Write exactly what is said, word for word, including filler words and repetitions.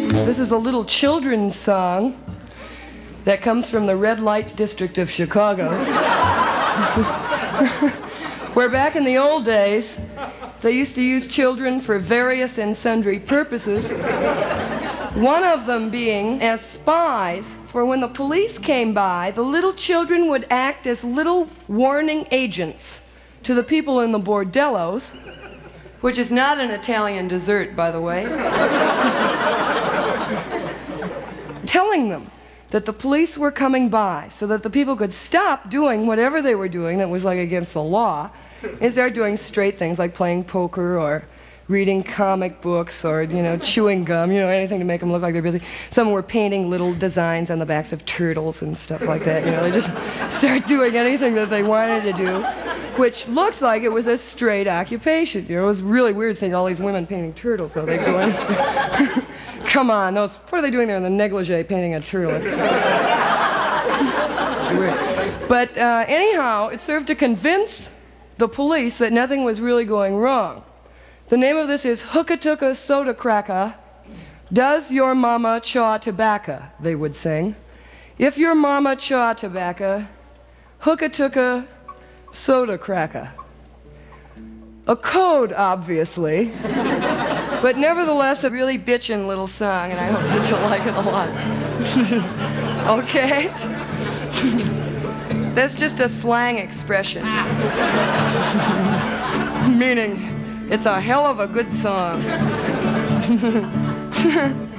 This is a little children's song that comes from the red light district of Chicago. Where back in the old days, they used to use children for various and sundry purposes. One of them being as spies, for when the police came by, the little children would act as little warning agents to the people in the bordellos, which is not an Italian dessert, by the way, telling them that the police were coming by so that the people could stop doing whatever they were doing that was like against the law and start doing straight things like playing poker or reading comic books or, you know, chewing gum, you know, anything to make them look like they're busy. Some were painting little designs on the backs of turtles and stuff like that, you know. They just start doing anything that they wanted to do, which looked like it was a straight occupation. You know, it was really weird seeing all these women painting turtles, so they'd go in. Come on, those, what are they doing there in the negligee painting a turtle? But uh, anyhow, it served to convince the police that nothing was really going wrong. The name of this is Hookatooka Soda Cracker. Does your mama chaw tobacco, they would sing. If your mama chaw tobacco, Hookatooka Soda Cracker. A code, obviously, but nevertheless a really bitchin' little song, and I hope that you'll like it a lot. Okay? That's just a slang expression. Meaning, it's a hell of a good song.